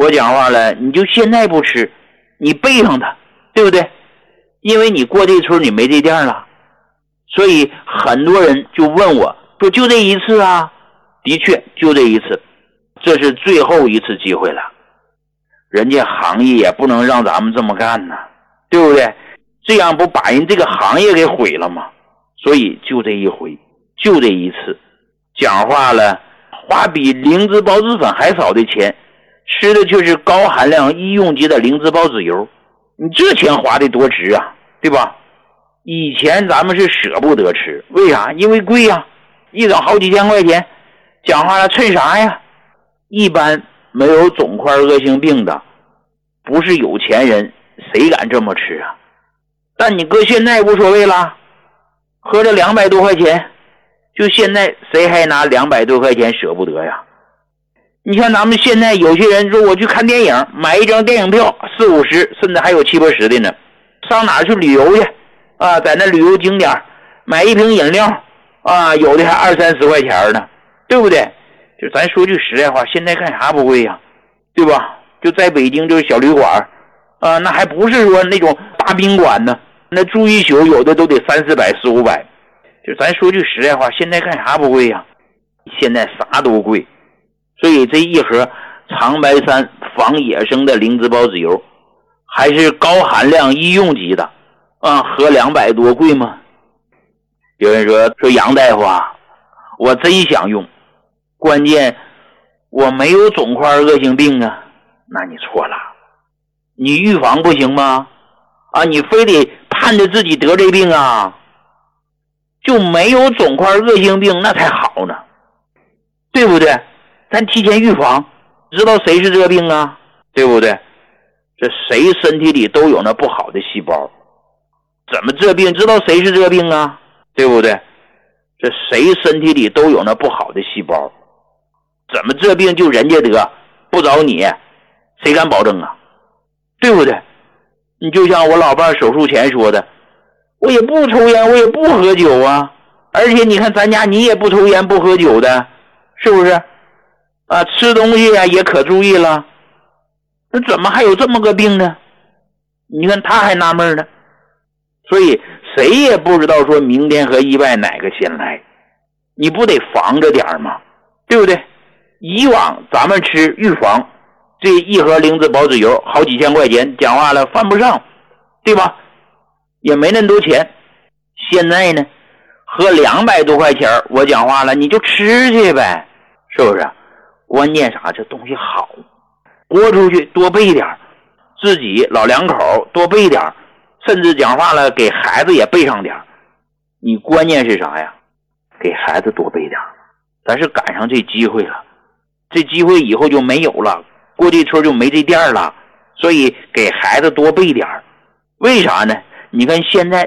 我讲话了，你就现在不吃，你备上它，对不对？因为你过这村你没这店了，所以很多人就问我说就这一次啊，的确就这一次，这是最后一次机会了，人家行业也不能让咱们这么干呢，对不对？这样不把人这个行业给毁了吗？所以就这一回，就这一次，讲话了，花比灵芝孢子粉还少的钱，吃的却是高含量医用级的灵芝孢子油，你这钱花的多值啊，对吧？以前咱们是舍不得吃，为啥？因为贵呀，一整好几千块钱，讲话了趁啥呀？一般没有肿块恶性病的，不是有钱人，谁敢这么吃啊？但你搁现在无所谓啦，合着200多块钱，就现在谁还拿200多块钱舍不得呀？你看咱们现在有些人说我去看电影，买一张电影票40、50，甚至还有70、80的呢。上哪去旅游去啊？在那旅游景点买一瓶饮料啊，有的还20、30块钱呢，对不对？就咱说句实在话，现在干啥不贵呀？对吧？就在北京就是小旅馆啊，那还不是说那种大宾馆呢，那住一宿有的都得300、400、500。就咱说句实在话，现在干啥不贵呀？现在啥都贵。所以这一盒长白山防野生的灵芝孢子油，还是高含量医用级的啊，合200多贵吗？有人说杨大夫啊，我真想用，关键我没有肿块恶性病啊。那你错了，你预防不行吗？啊，你非得盼着自己得这病啊？就没有肿块恶性病那才好呢，对不对？咱提前预防，知道谁是这病啊，对不对？这谁身体里都有那不好的细胞，怎么这病知道谁是这病啊，对不对？这谁身体里都有那不好的细胞，怎么这病就人家得，不找你，谁敢保证啊？对不对？你就像我老伴手术前说的，我也不抽烟，我也不喝酒啊，而且你看咱家你也不抽烟不喝酒的，是不是啊？吃东西啊也可注意了，那怎么还有这么个病呢？你看他还纳闷呢。所以谁也不知道说明天和意外哪个先来，你不得防着点吗？对不对？以往咱们吃预防，这一盒灵芝孢子油好几千块钱，讲话了犯不上，对吧？也没那么多钱。现在呢，喝200多块钱，我讲话了，你就吃去呗，是不是？关键啥？这东西好，豁出去多备点，自己老两口多备点，甚至讲话了给孩子也备上点。你关键是啥呀？给孩子多备点，咱是赶上这机会了，这机会以后就没有了，过这村就没这店了，所以给孩子多备点。为啥呢？你看现在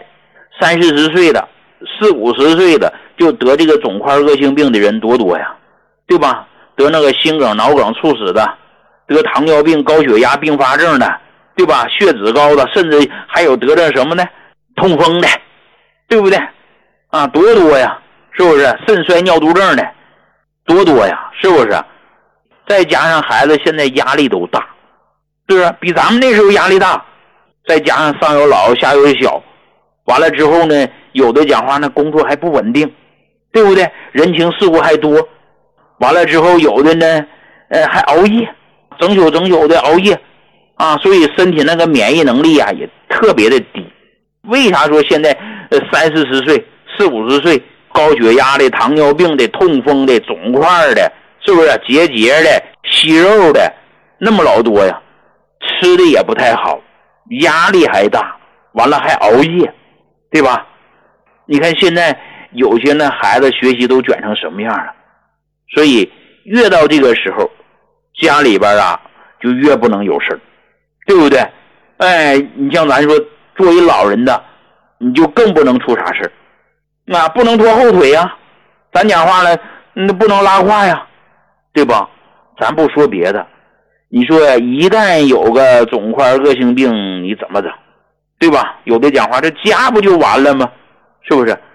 30、40岁的40、50岁的就得这个肿块恶性病的人多多呀，对吧？得那个心梗脑梗猝死的，得糖尿病高血压并发症的，对吧？血脂高的，甚至还有得这什么呢？痛风的，对不对啊？多多呀，是不是？肾衰尿毒症的多多呀，是不是？再加上孩子现在压力都大，是不是？比咱们那时候压力大，再加上上有老下有小，完了之后呢，有的讲话呢工作还不稳定，对不对？人情世故还多，完了之后有的呢还熬夜，整宿的熬夜啊，所以身体那个免疫能力啊也特别的低。为啥说现在30、40岁40、50岁高血压的、糖尿病的、痛风的、肿块的，是不是结节的、息肉的那么老多呀？吃的也不太好，压力还大，完了还熬夜，对吧？你看现在有些呢孩子学习都卷成什么样了，所以越到这个时候，家里边啊就越不能有事，对不对？哎，你像咱说作为老人的，你就更不能出啥事，那不能拖后腿呀，咱讲话了，那不能拉胯呀，对吧？咱不说别的，你说一旦有个肿块恶性病，你怎么整？对吧？有的讲话这家不就完了吗？是不是？